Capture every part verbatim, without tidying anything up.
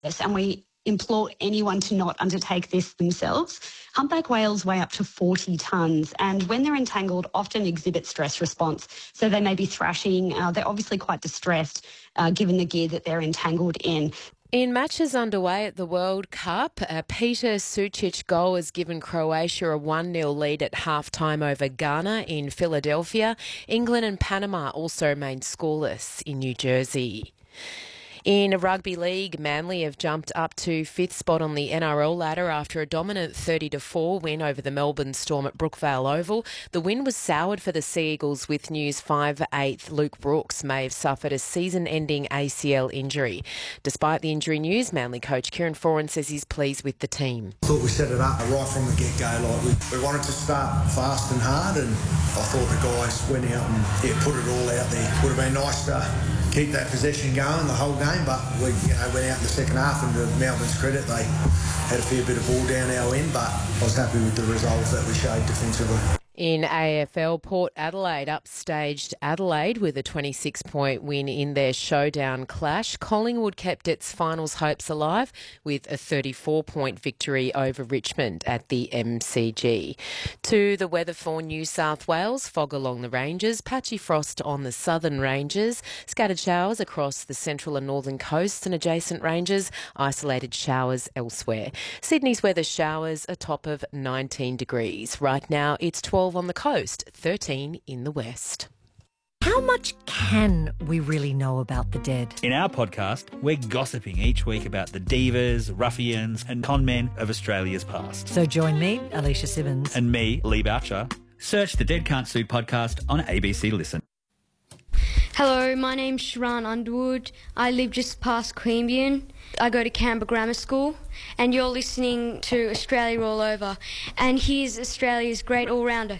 Yes, and we implore anyone to not undertake this themselves. Humpback whales weigh up to forty tonnes, and when they're entangled, often exhibit stress response. So they may be thrashing. Uh, they're obviously quite distressed uh, given the gear that they're entangled in. In matches underway at the World Cup, uh, Peter Sucic goal has given Croatia a one nil lead at half-time over Ghana in Philadelphia. England and Panama also remain scoreless in New Jersey. In rugby league, Manly have jumped up to fifth spot on the N R L ladder after a dominant thirty to four win over the Melbourne Storm at Brookvale Oval. The win was soured for the Sea Eagles with news five eighth Luke Brooks may have suffered a season-ending A C L injury. Despite the injury news, Manly coach Kieran Foran says he's pleased with the team. I thought we set it up right from the get-go. Like we, we wanted to start fast and hard, and I thought the guys went out and yeah, put it all out there. Would have been nice to keep that possession going the whole game, but we you know went out in the second half, and to Melbourne's credit, they had a fair bit of ball down our end, but I was happy with the results that we showed defensively. In A F L, Port Adelaide upstaged Adelaide with a twenty-six point win in their showdown clash. Collingwood kept its finals hopes alive with a thirty-four point victory over Richmond at the M C G. To the weather for New South Wales, fog along the ranges, patchy frost on the southern ranges, scattered showers across the central and northern coasts and adjacent ranges, isolated showers elsewhere. Sydney's weather showers a top of nineteen degrees. Right now it's twelve on the coast, thirteen in the west. How much can we really know about the dead? In our podcast, we're gossiping each week about the divas, ruffians and con men of Australia's past. So join me, Alicia Simmons. And me, Lee Boucher. Search the Dead Can't Sue podcast on A B C Listen. Hello, my name's Sharon Underwood. I live just past Queanbeyan. I go to Canberra Grammar School, and you're listening to Australia All Over. And here's Australia's great all-rounder.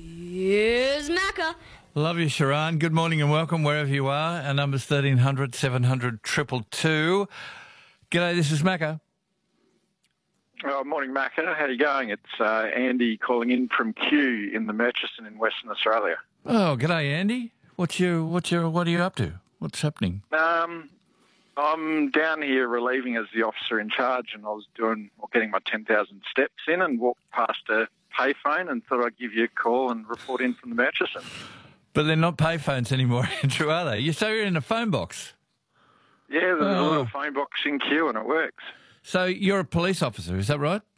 Here's Macca. Love you, Sharon. Good morning and welcome wherever you are. Our number's thirteen hundred, seven hundred, two two two. G'day, this is Macca. Oh, morning, Macca. How are you going? It's uh, Andy calling in from Kew in the Murchison in Western Australia. Oh, g'day, Andy. What's your, what's your, what are you up to? What's happening? Um, I'm down here relieving as the officer in charge, and I was doing, or getting my ten thousand steps in, and walked past a payphone and thought I'd give you a call and report in from the Murchison. But they're not payphones anymore, Andrew, are they? You say you're in a phone box? Yeah, there's oh. a little phone box in Kew, and it works. So you're a police officer, is that right?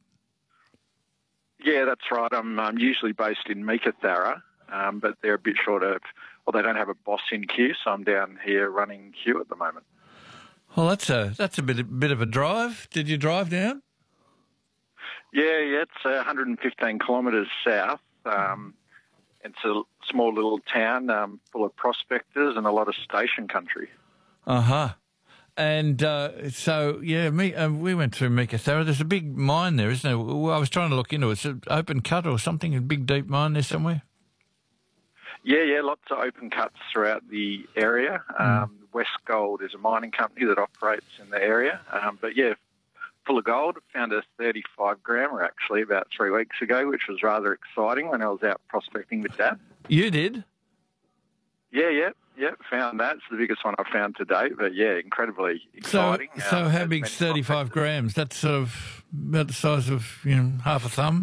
Yeah, that's right. I'm um, usually based in Meekatharra, um, but they're a bit short of, well, they don't have a boss in Kew, so I'm down here running Kew at the moment. Well, that's a that's a bit, bit of a drive. Did you drive down? Yeah, yeah, it's uh, one hundred fifteen kilometres south. Um, it's a small little town um, full of prospectors and a lot of station country. Uh-huh. And uh, so, yeah, me, uh, we went through Meekatharra. There's a big mine there, isn't there? I was trying to look into it. It's an open cut or something, a big deep mine there somewhere? Yeah, yeah, lots of open cuts throughout the area. Mm. Um, West Gold is a mining company that operates in the area. Um, but, yeah, full of gold. Found a thirty-five grammer, actually, about three weeks ago, which was rather exciting when I was out prospecting with Dad. You did? Yeah, yeah, yeah, found that. It's the biggest one I've found to date, but, yeah, incredibly exciting. So, so um, how big's thirty-five grams? That's sort of about the size of, you know, half a thumb?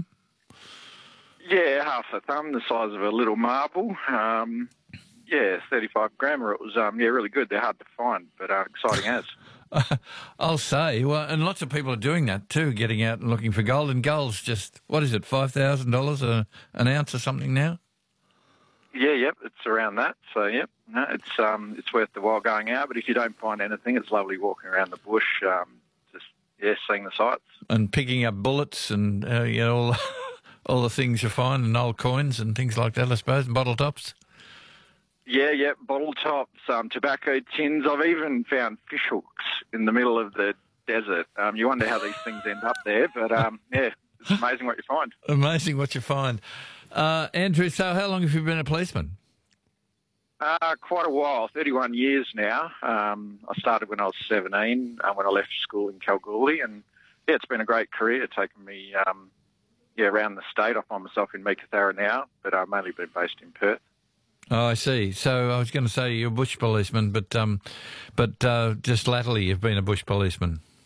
Yeah, half a thumb, the size of a little marble. Um, yeah, thirty-five grammer. It was, um, yeah, really good. They're hard to find, but uh, exciting as. I'll say. Well, and lots of people are doing that too, getting out and looking for gold. And gold's just, what is it, five thousand dollars an ounce or something now? Yeah, yep, it's around that. So, yep, no, it's um, it's worth the while going out. But if you don't find anything, it's lovely walking around the bush, um, just, yeah, seeing the sights. And picking up bullets and, uh, you know, all, all the things you find and old coins and things like that, I suppose, and bottle tops. Yeah, yeah, bottle tops, um, tobacco tins. I've even found fish hooks in the middle of the desert. Um, you wonder how these things end up there, but, um, yeah, it's amazing what you find. Amazing what you find. Uh, Andrew, so how long have you been a policeman? Uh, quite a while, thirty-one years now. Um, I started when I was seventeen, uh, when I left school in Kalgoorlie, and, yeah, it's been a great career, taking me, um, yeah, around the state. I find myself in Meekatharra now, but I've mainly been based in Perth. Oh, I see. So I was going to say you're a bush policeman, but um, but uh, just latterly you've been a bush policeman.